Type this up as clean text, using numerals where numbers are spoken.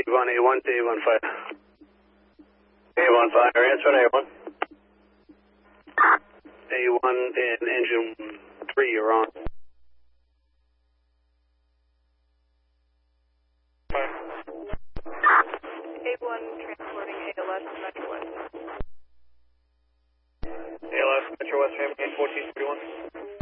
A1 to A15. A15, answer on A1. A1 and engine 3, you're on. A1 transporting ALS Metro West. ALS Metro West, Hamilton 1431.